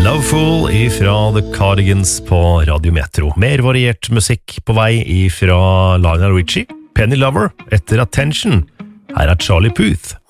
Loveful ifra The Cardigans på Radio Metro. Mer variert musikk på vei ifra Lionel Richie. Penny Lover etter Attention. Her er Charlie Puth.